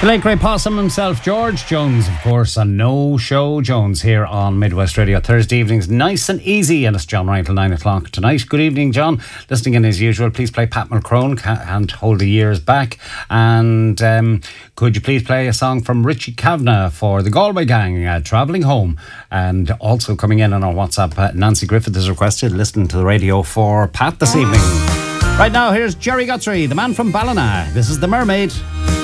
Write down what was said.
The late great possum himself, George Jones, of course, and No Show Jones here on Midwest Radio. Thursday evenings, nice and easy, and it's John Ryan till 9 o'clock tonight. Good evening, John. Listening in as usual, please play Pat Mulcrone, Can't Hold the Years Back. And could you please play a song from Richie Kavanagh for the Galway Gang, Travelling Home. And also coming in on our WhatsApp, Nancy Griffith has requested listen to the radio for Pat this evening. Right now, here's Jerry Guthrie, the man from Ballina. This is The Mermaid.